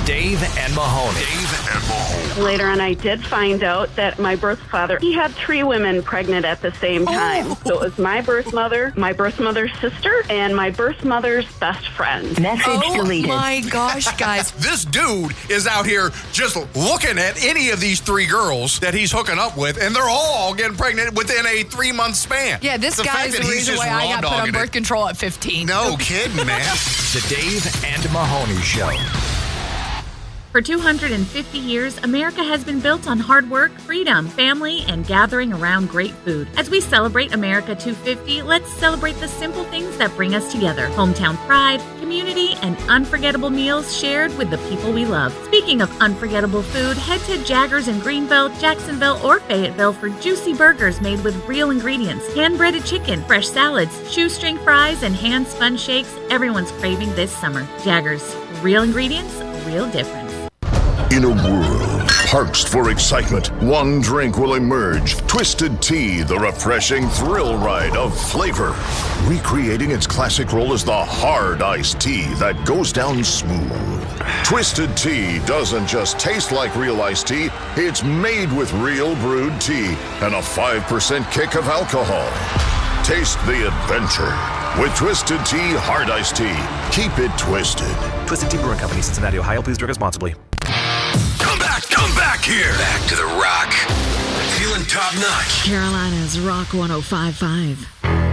Dave and Mahoney. Later on, I did find out that my birth father, he had 3 women pregnant at the same time. So it was my birth mother's sister, and my birth mother's best friend. Message deleted. Oh my gosh, guys. This dude is out here just looking at any of these 3 girls that he's hooking up with, and they're all getting pregnant within a 3-month span. Yeah, this guy is the reason why I got put on birth control at 15. No kidding, man. The Dave and Mahoney Show. For 250 years, America has been built on hard work, freedom, family, and gathering around great food. As we celebrate America 250, let's celebrate the simple things that bring us together. Hometown pride, community, and unforgettable meals shared with the people we love. Speaking of unforgettable food, head to Jaggers in Greenbelt, Jacksonville, or Fayetteville for juicy burgers made with real ingredients, hand-breaded chicken, fresh salads, shoestring fries, and hand-spun shakes everyone's craving this summer. Jaggers, real ingredients, real difference. In a world parched for excitement, one drink will emerge. Twisted Tea, the refreshing thrill ride of flavor. Recreating its classic role as the hard iced tea that goes down smooth. Twisted Tea doesn't just taste like real iced tea, it's made with real brewed tea and a 5% kick of alcohol. Taste the adventure with Twisted Tea Hard Iced Tea. Keep it twisted. Twisted Tea Brewing Company, Cincinnati, Ohio. Please drink responsibly. Come back here. Back to the Rock. Feeling top notch. Carolina's Rock 105.5.